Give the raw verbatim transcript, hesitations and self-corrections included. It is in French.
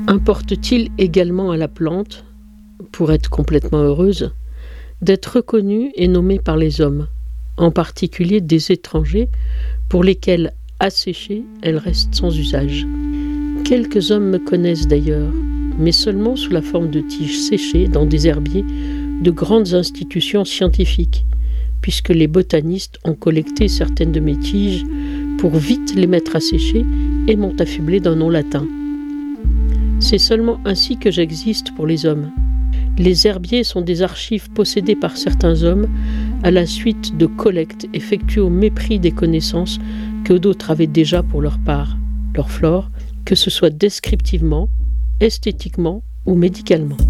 Importe-t-il également à la plante, pour être complètement heureuse, d'être reconnue et nommée par les hommes, en particulier des étrangers, pour lesquels, asséchée, elle reste sans usage. Quelques hommes me connaissent d'ailleurs, mais seulement sous la forme de tiges séchées dans des herbiers de grandes institutions scientifiques, puisque les botanistes ont collecté certaines de mes tiges pour vite les mettre à sécher et m'ont affublé d'un nom latin. C'est seulement ainsi que j'existe pour les hommes. Les herbiers sont des archives possédées par certains hommes à la suite de collectes effectuées au mépris des connaissances que d'autres avaient déjà pour leur part, leur flore, que ce soit descriptivement, esthétiquement ou médicalement.